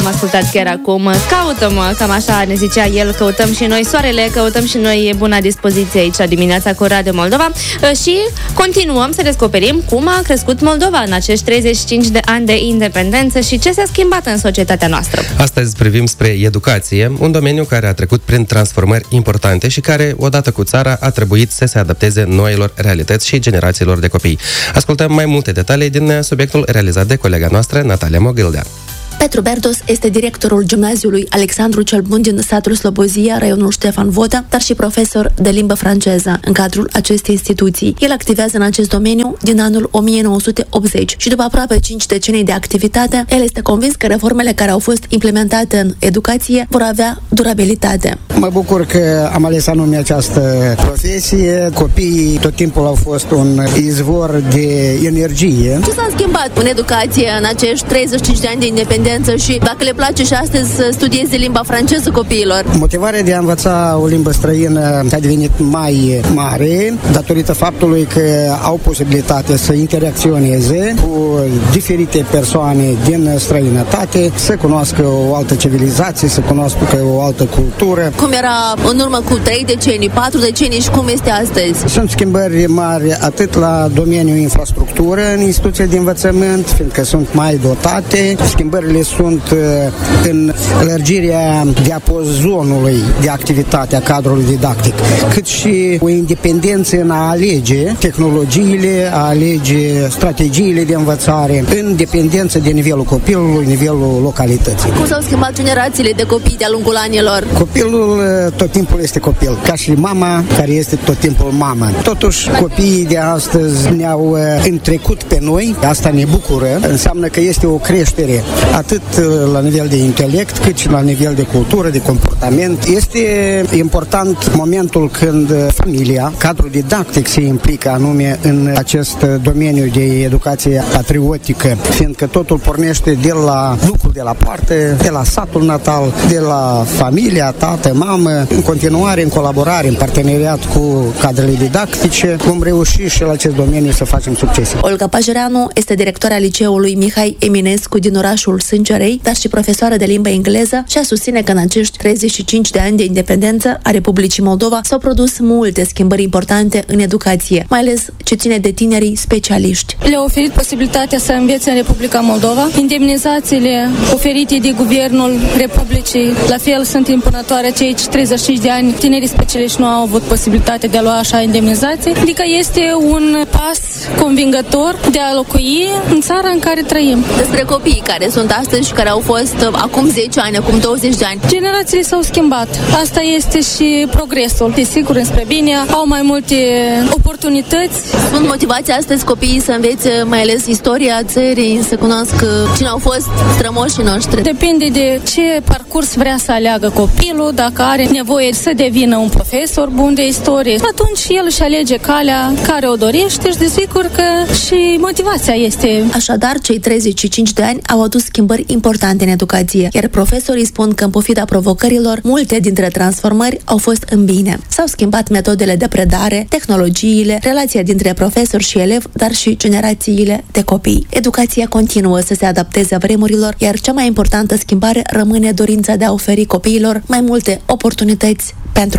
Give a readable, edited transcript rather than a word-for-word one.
Am ascultat chiar acum. Caută-mă, cam așa ne zicea el, căutăm și noi soarele, căutăm și noi buna dispoziție aici dimineața cu Radio Moldova și continuăm să descoperim cum a crescut Moldova în acești 35 de ani de independență și ce s-a schimbat în societatea noastră. Astăzi privim spre educație, un domeniu care a trecut prin transformări importante și care, odată cu țara, a trebuit să se adapteze noilor realități și generațiilor de copii. Ascultăm mai multe detalii din subiectul realizat de colega noastră, Natalia Mogâldea. Petru Berdos este directorul gimnaziului Alexandru cel Bun din satul Slobozia, raionul Ștefan Vodă, dar și profesor de limbă franceză în cadrul acestei instituții. El activează în acest domeniu din anul 1980 și după aproape 5 decenii de activitate, el este convins că reformele care au fost implementate în educație vor avea durabilitate. Mă bucur că am ales anume această profesie. Copiii tot timpul au fost un izvor de energie. Ce s-a schimbat în educație în acești 35 de ani de independență și dacă le place și astăzi să studieze limba franceză copiilor? Motivarea de a învăța o limbă străină a devenit mai mare datorită faptului că au posibilitatea să interacționeze cu diferite persoane din străinătate, să cunoască o altă civilizație, să cunoască o altă cultură. Cum era în urmă cu 3 decenii, 4 decenii și cum este astăzi? Sunt schimbări mari atât la domeniul infrastructură în instituții de învățământ, fiindcă sunt mai dotate. Schimbările sunt în lărgirea diapazonului de activitate a cadrului didactic, cât și o independență în a alege tehnologiile, a alege strategiile de învățare, în dependență de nivelul copilului, nivelul localității. Cum s-au schimbat generațiile de copii de-a lungul anilor? Copilul tot timpul este copil, ca și mama care este tot timpul mamă. Totuși, copiii de astăzi ne-au întrecut pe noi, asta ne bucură, înseamnă că este o creștere atât la nivel de intelect, cât și la nivel de cultură, de comportament. Este important momentul când familia, cadrul didactic se implică anume în acest domeniu de educație patriotică, fiindcă totul pornește de la lucrul de la poartă, de la satul natal, de la familia, tată, mamă, în continuare, în colaborare, în parteneriat cu cadrele didactice, vom reuși și la acest domeniu să facem succes. Olga Pajereanu este directora liceului Mihai Eminescu din orașul Sângerei, dar și profesoară de limbă engleză și a susține că în acești 35 de ani de independență a Republicii Moldova s-au produs multe schimbări importante în educație, mai ales ce ține de tinerii specialiști. Le-a oferit posibilitatea să învețe în Republica Moldova. Indemnizațiile oferite de Guvernul Republicii, la fel, sunt impunătoare. Cei 35 de ani tinerii specialiști nu au avut posibilitatea de a lua așa indemnizații. Adică este un pas convingător de a locui în țara în care trăim. Despre copiii care sunt astăzi și care au fost acum 10 ani, acum 20 de ani. Generațiile s-au schimbat. Asta este și progresul. Desigur, înspre bine, au mai multe oportunități. Sunt motivați astăzi copiii să învețe mai ales istoria țării, să cunoască cine au fost strămoșii noștri. Depinde de ce parcurs vrea să aleagă copilul, dacă are nevoie să devină un profesor bun de istorie. Atunci el își alege calea care o dorește și desigur că și motivația este. Așadar, cei 35 de ani au adus schimbări importante în educație, iar profesorii spun că în pofida provocărilor, multe dintre transformări au fost în bine. S-au schimbat metodele de predare, tehnologiile, relația dintre profesor și elev, dar și generațiile de copii. Educația continuă să se adapteze vremurilor, iar cea mai importantă schimbare rămâne dorința de a oferi copiilor mai multe oportunități pentru